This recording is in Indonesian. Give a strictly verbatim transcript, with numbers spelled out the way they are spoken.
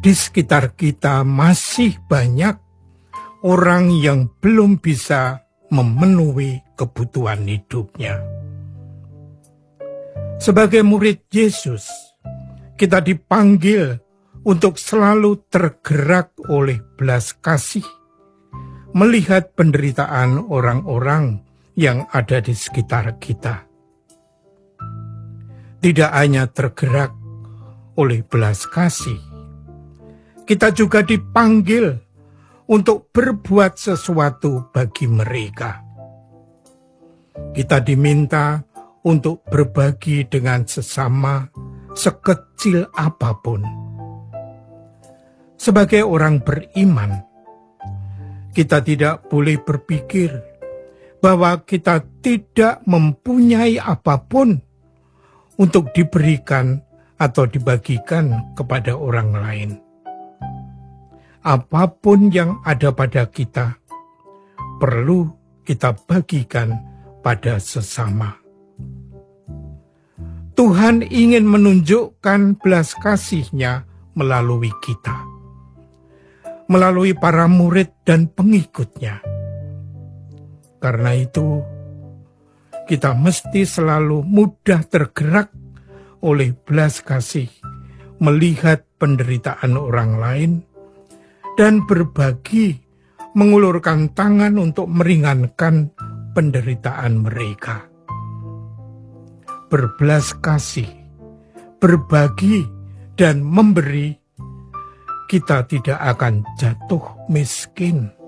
di sekitar kita masih banyak orang yang belum bisa memenuhi kebutuhan hidupnya. Sebagai murid Yesus, kita dipanggil untuk selalu tergerak oleh belas kasih, melihat penderitaan orang-orang yang ada di sekitar kita. Tidak hanya tergerak oleh belas kasih, kita juga dipanggil untuk berbuat sesuatu bagi mereka. Kita diminta untuk berbagi dengan sesama sekecil apapun. Sebagai orang beriman, kita tidak boleh berpikir bahwa kita tidak mempunyai apapun untuk diberikan atau dibagikan kepada orang lain. Apapun yang ada pada kita, perlu kita bagikan pada sesama. Tuhan ingin menunjukkan belas kasih-Nya melalui kita, melalui para murid dan pengikut-Nya. Karena itu, kita mesti selalu mudah tergerak oleh belas kasih, melihat penderitaan orang lain, dan berbagi, mengulurkan tangan untuk meringankan penderitaan mereka. Berbelas kasih, berbagi, dan memberi, kita tidak akan jatuh miskin.